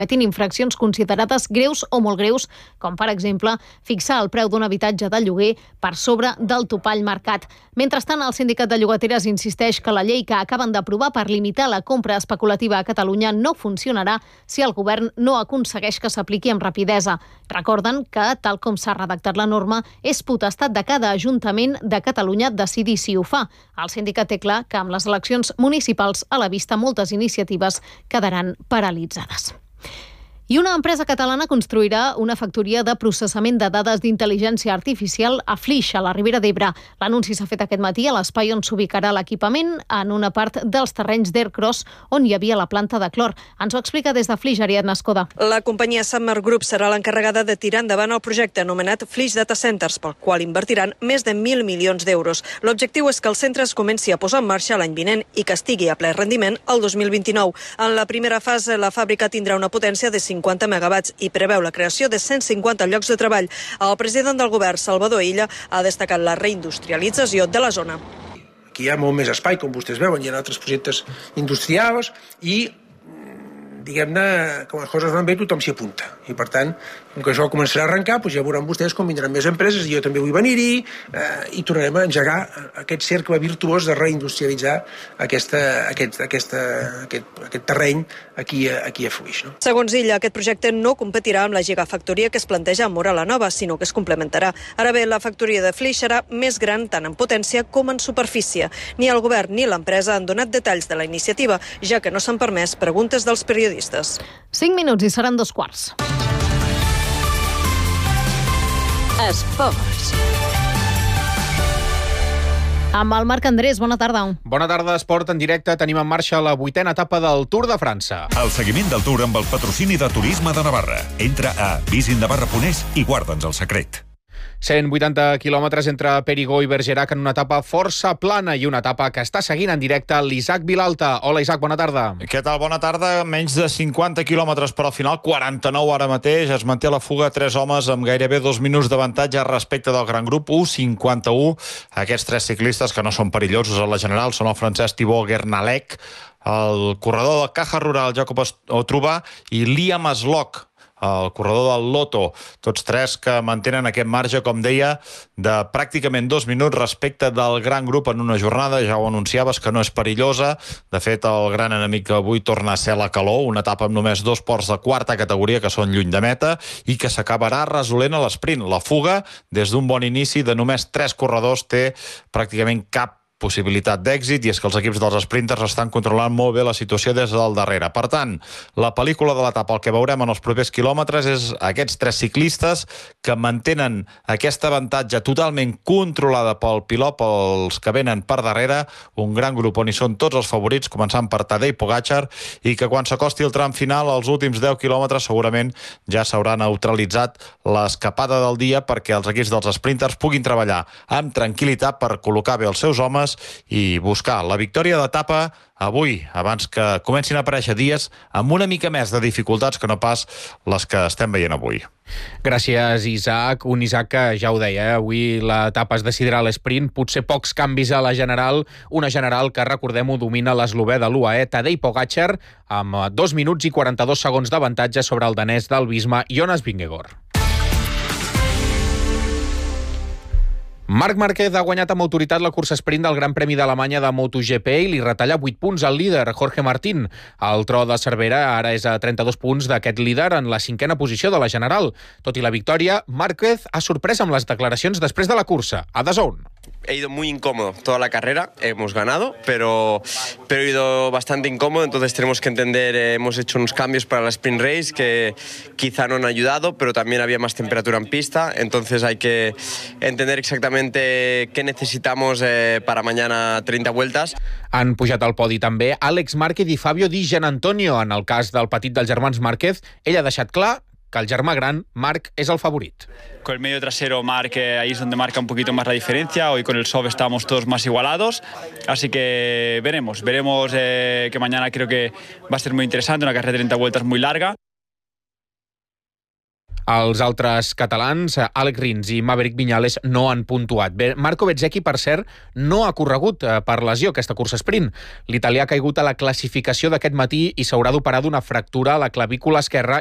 cometin infraccions considerades greus o molt greus, com per exemple fixar el preu d'un habitatge de lloguer per sobre del topall marcat. Mentrestant, el sindicat de llogateres insisteix que la llei que acaben d'aprovar per limitar la compra especulativa a Catalunya no funcionarà si el govern no aconsegueix que s'apliqui amb rapidesa. Recorden que, tal com s'ha redactat la norma, és potestat de cada ajuntament de Catalunya decidir si ho fa. El sindicat té clar que amb les eleccions municipals a la vista moltes iniciatives quedaran paralitzades. I una empresa catalana construirà una factoria de processament de dades d'intel·ligència artificial a Flix, a la Ribera d'Ebre. L'anunci s'ha fet aquest matí a l'espai on s'ubicarà l'equipament, en una part dels terrenys d'Aircross on hi havia la planta de clor. Ens ho explica des de Flix, Ariadna Escoda. La companyia Summer Group serà l'encarregada de tirar endavant el projecte anomenat Flix Data Centers, pel qual invertiran més de 1.000 milions d'euros. L'objectiu és que el centre es comenci a posar en marxa l'any vinent i que estigui a ple rendiment el 2029. En la primera fase, la fàbrica tindrà una potència de 50 megawatts i preveu la creació de 150 llocs de treball. El president del govern, Salvador Illa, ha destacat la reindustrialització de la zona. Aquí hi ha molt més espai, com vostès veuen, hi ha altres projectes industrials i, diguem-ne, com les coses van bé, tothom s'hi apunta. I, per tant, com que això començarà a arrencar, doncs ja veuran vostès com vindran més empreses i jo també vull venir-hi i tornarem a engegar aquest cercle virtuós de reindustrialitzar aquest terreny aquí a Flix. No? Segons Illa, aquest projecte no competirà amb la gigafactoria que es planteja a Móra la Nova, sinó que es complementarà. Ara bé, la factoria de Flix serà més gran tant en potència com en superfície. Ni el govern ni l'empresa han donat detalls de la iniciativa, ja que no s'han permès preguntes dels periodistes. 5 minuts i seran 2:15. Esports. Amb el Marc Andrés, bona tarda. Bona tarda, Esport en directe. Tenim en marxa la 8a etapa del Tour de França. El seguiment del Tour amb el patrocini de Turisme de Navarra. Entra a visitnavarra.es i guarda'ns el secret. 180 quilòmetres entre Périgord i Bergerac en una etapa força plana i una etapa que està seguint en directe l'Isaac Vilalta. Hola, Isaac, bona tarda. Què tal? Bona tarda. Menys de 50 quilòmetres, però al final 49 ara mateix. Es manté a la fuga 3 homes amb gairebé 2 minuts d'avantatge respecte del gran grup 1:51. Aquests 3 ciclistes que no són perillosos a la general són el francès Thibaut Gernalec, el corredor del Caja Rural Jacob Otrubà i Liam Aslock, el corredor del Lotto, tots 3 que mantenen aquest marge, com deia, de pràcticament 2 minuts respecte del gran grup en una jornada, ja ho anunciaves, que no és perillosa. De fet, el gran enemic avui torna a ser la calor, una etapa amb només 2 ports de quarta categoria que són lluny de meta i que s'acabarà resolent a l'esprint. La fuga, des d'un bon inici de només 3 corredors, té pràcticament cap possibilitat d'èxit, i és que els equips dels sprinters estan controlant molt bé la situació des del darrere. Per tant, la pel·lícula de l'etapa, el que veurem en els propers quilòmetres, és aquests 3 ciclistes que mantenen aquest avantatge totalment controlada pel pilot, pels que venen per darrere, un gran grup on hi són tots els favorits, començant per Tadej Pogačar, i que quan s'acosti el tram final, els últims 10 quilòmetres, segurament ja s'haurà neutralitzat l'escapada del dia perquè els equips dels sprinters puguin treballar amb tranquil·litat per col·locar bé els seus homes i buscar la victòria d'etapa avui, abans que comencin a aparèixer dies amb una mica més de dificultats que no pas les que estem veient avui. Gràcies, Isaac. Un Isaac que ja ho deia, avui l'etapa es decidirà a l'esprint, potser pocs canvis a la general, una general que, recordem-ho, domina l'eslovè de l'UAE, Tadej Pogačar, amb 2 minuts i 42 segons d'avantatge sobre el danès del Visma, Jonas Vingegaard. Marc Márquez ha guanyat amb autoritat la cursa sprint del Gran Premi d'Alemanya de MotoGP i li retalla 8 punts al líder, Jorge Martín. El tro de Cervera ara és a 32 punts d'aquest líder en la 5a posició de la general. Tot i la victòria, Márquez ha sorprès amb les declaracions després de la cursa. A DAZN. He ido muy incómodo toda la carrera, hemos ganado, pero he ido bastante incómodo, entonces tenemos que entender, hemos hecho unos cambios para la sprint race que quizá no han ayudado, pero también había más temperatura en pista, entonces hay que entender exactamente qué necesitamos para mañana 30 vueltas. Han pujat al podi també Àlex Márquez i Fabio Di Gianantonio. En el cas del petit dels germans Márquez, ell ha deixat clar que el germà gran, Marc, és el favorit. Con el medio trasero Marc, ahí es donde marca un poquito más la diferencia. Hoy con el soft estamos todos más igualados. Así que veremos que mañana creo que va a ser muy interesante, una carrera de 30 vueltas muy larga. Els altres catalans, Alex Rins i Maverick Viñales, no han puntuat. Marco Bezzecchi, per cert, no ha corregut per lesió aquesta cursa sprint. L'italià ha caigut a la classificació d'aquest matí i s'haurà d'operar d'una fractura a la clavícula esquerra